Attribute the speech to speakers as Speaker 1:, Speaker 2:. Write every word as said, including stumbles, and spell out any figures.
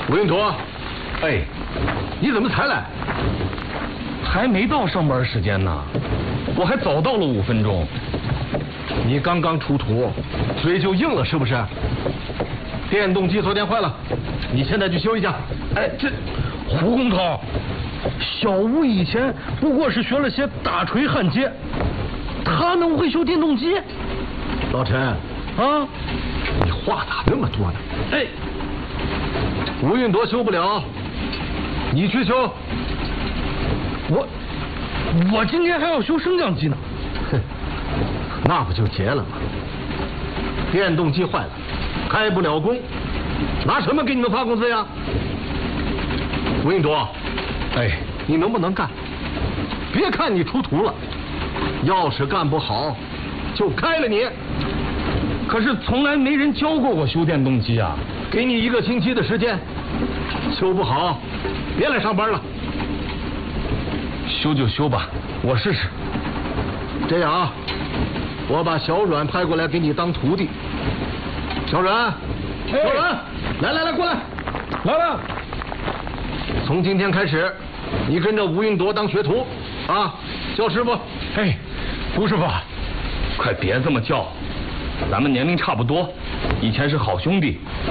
Speaker 1: 吴云朵，哎，你怎么才来？
Speaker 2: 还没到上班时间呢，我还早到了五分钟。
Speaker 1: 你刚刚出土，嘴就硬了是不是？电动机昨天坏了，你现在去修一下。
Speaker 2: 哎，这胡工头，小吴以前不过是学了些打锤焊接，他能会修电动机？
Speaker 1: 老陈
Speaker 2: 啊，
Speaker 1: 你话咋那么多呢？
Speaker 2: 哎，
Speaker 1: 吴运铎修不了，你去修。
Speaker 2: 我我今天还要修升降机呢。
Speaker 1: 哼，那不就结了吗？电动机坏了，开不了工，拿什么给你们发工资呀？吴运铎，
Speaker 2: 哎，
Speaker 1: 你能不能干？别看你出图了，要是干不好，就开了你。
Speaker 2: 可是从来没人教过我修电动机啊！
Speaker 1: 给你一个星期的时间，修不好，别来上班了。
Speaker 2: 修就修吧，我试试。
Speaker 1: 这样啊，我把小阮派过来给你当徒弟。小阮，小阮，来来来，过来，
Speaker 2: 来了。
Speaker 1: 从今天开始，你跟着吴运铎当学徒啊，叫师傅。
Speaker 2: 哎，吴师傅，快别这么叫，咱们年龄差不多，以前是好兄弟。